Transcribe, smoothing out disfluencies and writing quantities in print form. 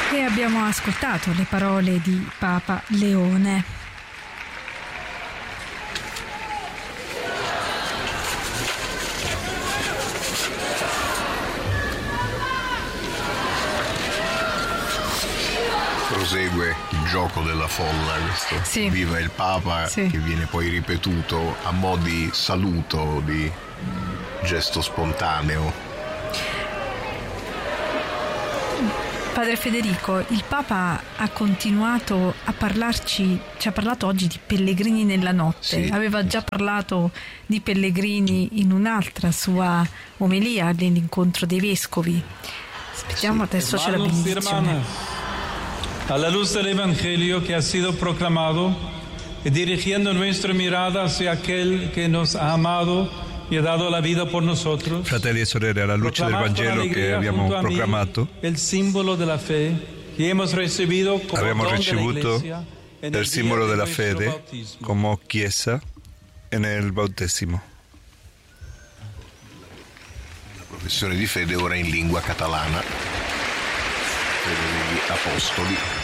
E abbiamo ascoltato le parole di Papa Leone. Prosegue il gioco della folla, questo sì. Viva il Papa, sì. Che viene poi ripetuto a mo' di saluto, di gesto spontaneo. Padre Federico, il Papa ha continuato a parlarci, ci ha parlato oggi di pellegrini nella notte, sì. Aveva già parlato di pellegrini in un'altra sua omelia all'incontro dei vescovi. Aspettiamo, sì. Adesso c'è la benedizione. A la luz del Evangelio que ha sido proclamado y dirigiendo nuestra mirada hacia aquel que nos ha amado e ha dato la vita per nosotros. Fratelli e sorelle, alla luce del Vangelo che abbiamo proclamato, il simbolo della fede che abbiamo ricevuto il simbolo della fede come Chiesa e nel battesimo. La professione di fede ora in lingua catalana, fede degli apostoli.